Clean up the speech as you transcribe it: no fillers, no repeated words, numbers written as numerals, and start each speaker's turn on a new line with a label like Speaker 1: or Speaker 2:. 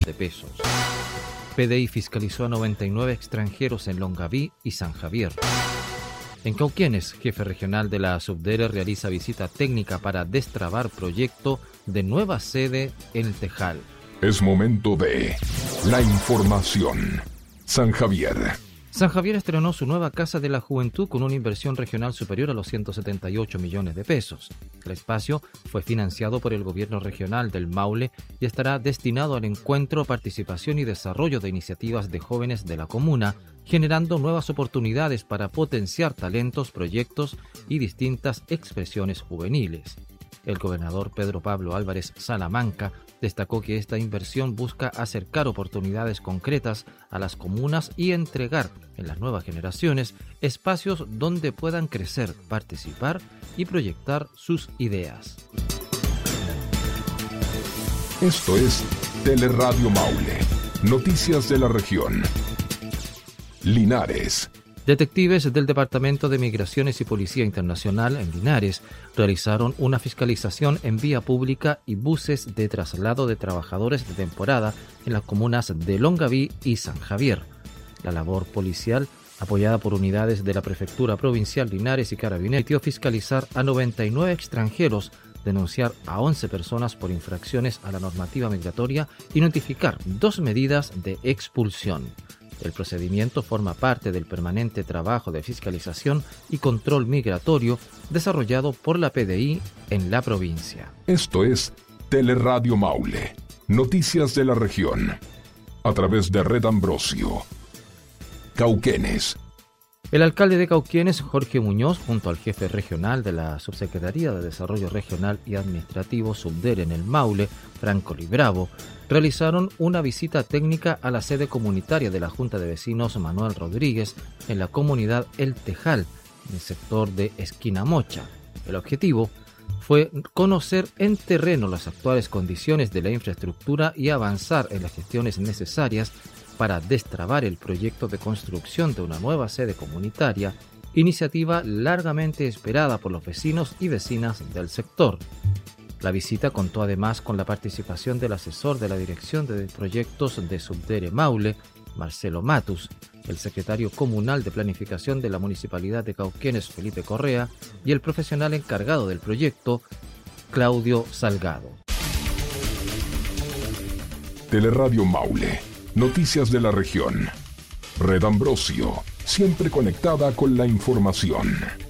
Speaker 1: de pesos. PDI fiscalizó a 99 extranjeros en Longaví y San Javier. En Cauquenes, jefe regional de la Subdere realiza visita técnica para destrabar proyecto de nueva sede en Tejal.
Speaker 2: Es momento de la información. San Javier.
Speaker 1: San Javier estrenó su nueva Casa de la Juventud con una inversión regional superior a los 178 millones de pesos. El espacio fue financiado por el gobierno regional del Maule y estará destinado al encuentro, participación y desarrollo de iniciativas de jóvenes de la comuna, generando nuevas oportunidades para potenciar talentos, proyectos y distintas expresiones juveniles. El gobernador Pedro Pablo Álvarez Salamanca destacó que esta inversión busca acercar oportunidades concretas a las comunas y entregar en las nuevas generaciones espacios donde puedan crecer, participar y proyectar sus ideas.
Speaker 2: Esto es Teleradio Maule. Noticias de la región. Linares.
Speaker 1: Detectives del Departamento de Migraciones y Policía Internacional en Linares realizaron una fiscalización en vía pública y buses de traslado de trabajadores de temporada en las comunas de Longaví y San Javier. La labor policial, apoyada por unidades de la Prefectura Provincial Linares y Carabineros, permitió fiscalizar a 99 extranjeros, denunciar a 11 personas por infracciones a la normativa migratoria y notificar 2 medidas de expulsión. El procedimiento forma parte del permanente trabajo de fiscalización y control migratorio desarrollado por la PDI en la provincia.
Speaker 2: Esto es Teleradio Maule. Noticias de la región. A través de Red Ambrosio. Cauquenes.
Speaker 1: El alcalde de Cauquenes, Jorge Muñoz, junto al jefe regional de la Subsecretaría de Desarrollo Regional y Administrativo Subdere en el Maule, Franco Libravo, realizaron una visita técnica a la sede comunitaria de la Junta de Vecinos Manuel Rodríguez en la comunidad El Tejal, en el sector de Esquina Mocha. El objetivo fue conocer en terreno las actuales condiciones de la infraestructura y avanzar en las gestiones necesarias para destrabar el proyecto de construcción de una nueva sede comunitaria, iniciativa largamente esperada por los vecinos y vecinas del sector. La visita contó además con la participación del asesor de la Dirección de Proyectos de Subdere Maule, Marcelo Matus, el secretario comunal de Planificación de la Municipalidad de Cauquenes, Felipe Correa, y el profesional encargado del proyecto, Claudio Salgado.
Speaker 2: Teleradio Maule. Noticias de la región. Red Ambrosio, siempre conectada con la información.